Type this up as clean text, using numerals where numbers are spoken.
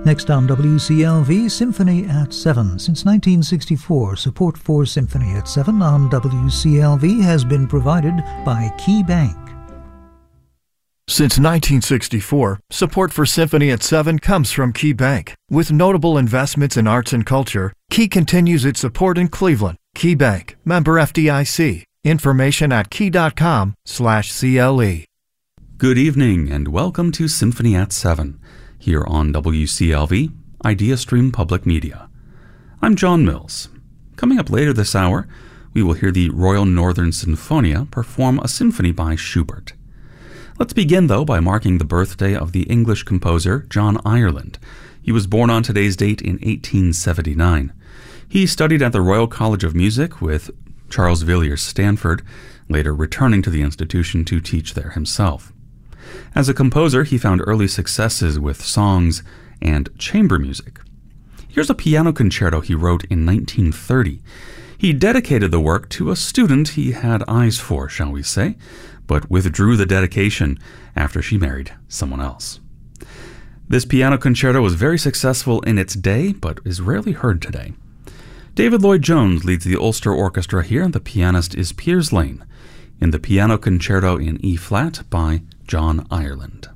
Next on WCLV, Symphony at 7. Since 1964, support for Symphony at 7 on WCLV has been provided by Key Bank. Since 1964, support for Symphony at 7 comes from Key Bank. With notable investments in arts and culture, Key continues its support in Cleveland. Key Bank, member FDIC. Information at key.com/CLE. Good evening and welcome to Symphony at 7, here on WCLV, IdeaStream Public Media. I'm John Mills. Coming up later this hour, we will hear the Royal Northern Sinfonia perform a symphony by Schubert. Let's begin, though, by marking the birthday of the English composer John Ireland. He was born on today's date in 1879. He studied at the Royal College of Music with Charles Villiers Stanford, later returning to the institution to teach there himself. As a composer, he found early successes with songs and chamber music. Here's a piano concerto he wrote in 1930. He dedicated the work to a student he had eyes for, shall we say, but withdrew the dedication after she married someone else. This piano concerto was very successful in its day, but is rarely heard today. David Lloyd-Jones leads the Ulster Orchestra here, and the pianist is Piers Lane, in the Piano Concerto in E-flat by John Ireland.